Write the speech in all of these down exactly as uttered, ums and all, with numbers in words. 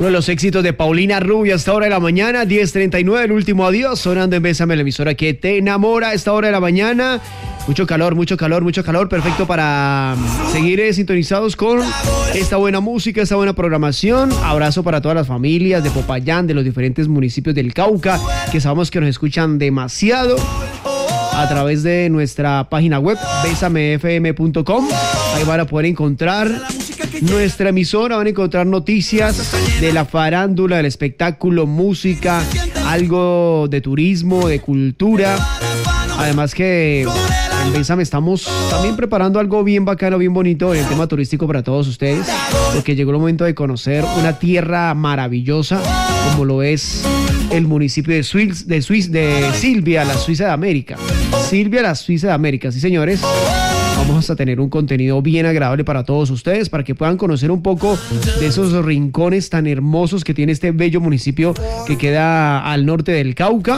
Uno de los éxitos de Paulina Rubio a esta hora de la mañana, diez treinta y nueve, el último adiós, sonando en Bésame, la emisora que te enamora a esta hora de la mañana. Mucho calor, mucho calor, mucho calor, perfecto para seguir eh, sintonizados con esta buena música, esta buena programación. Abrazo para todas las familias de Popayán, de los diferentes municipios del Cauca, que sabemos que nos escuchan demasiado a través de nuestra página web, besame f m punto com. Ahí van a poder encontrar nuestra emisora, van a encontrar noticias de la farándula, del espectáculo, música, algo de turismo, de cultura. Además que en Bésame estamos también preparando algo bien bacano, bien bonito en el tema turístico para todos ustedes, porque llegó el momento de conocer una tierra maravillosa como lo es el municipio de, Suiz, de, Suiz, de Silvia, la Suiza de América. Silvia, la Suiza de América, sí señores. Vamos a tener un contenido bien agradable para todos ustedes, para que puedan conocer un poco de esos rincones tan hermosos que tiene este bello municipio que queda al norte del Cauca.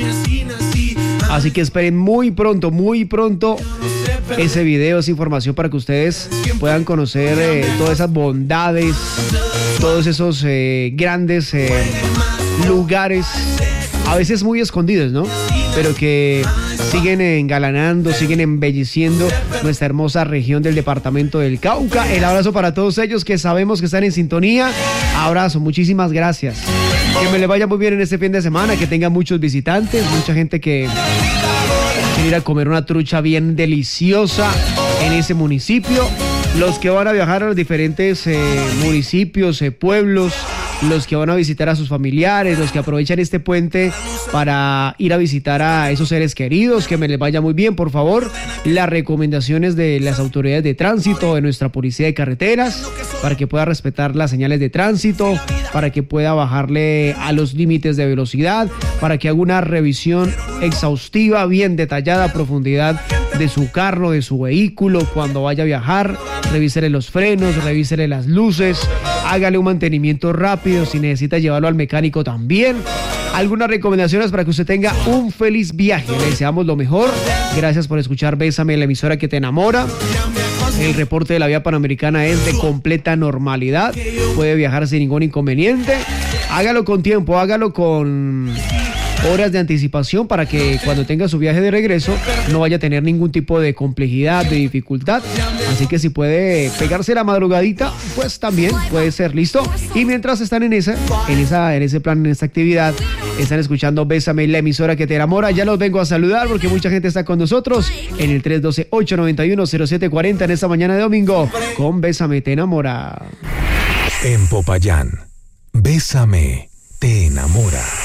Así que esperen muy pronto, muy pronto ese video, esa información para que ustedes puedan conocer eh, todas esas bondades, todos esos eh, grandes eh, lugares, a veces muy escondidos, ¿no? Pero que siguen engalanando, siguen embelleciendo nuestra hermosa región del departamento del Cauca. El abrazo para todos ellos que sabemos que están en sintonía. Abrazo, muchísimas gracias. Que me le vaya muy bien en este fin de semana, que tengan muchos visitantes, mucha gente que quiere ir a comer una trucha bien deliciosa en ese municipio. Los que van a viajar a los diferentes eh, municipios, eh, pueblos, los que van a visitar a sus familiares, los que aprovechan este puente para ir a visitar a esos seres queridos, que me les vaya muy bien, por favor. Las recomendaciones de las autoridades de tránsito, de nuestra policía de carreteras, para que pueda respetar las señales de tránsito, para que pueda bajarle a los límites de velocidad, para que haga una revisión exhaustiva, bien detallada, a profundidad de su carro, de su vehículo, cuando vaya a viajar. Revísele los frenos, revísele las luces, hágale un mantenimiento rápido, si necesita llevarlo al mecánico también. Algunas recomendaciones para que usted tenga un feliz viaje. Le deseamos lo mejor. Gracias por escuchar Bésame, la emisora que te enamora. El reporte de la vía panamericana es de completa normalidad. Puede viajar sin ningún inconveniente. Hágalo con tiempo, hágalo con horas de anticipación para que cuando tenga su viaje de regreso no vaya a tener ningún tipo de complejidad, de dificultad. Así que si puede pegarse la madrugadita, pues también puede ser, listo. Y mientras están en esa, en esa, en ese plan, en esta actividad, están escuchando Bésame, la emisora que te enamora. Ya los vengo a saludar porque mucha gente está con nosotros en el tres uno dos, ocho nueve uno, cero siete cuatro cero en esta mañana de domingo con Bésame, te enamora. En Popayán, Bésame, te enamora.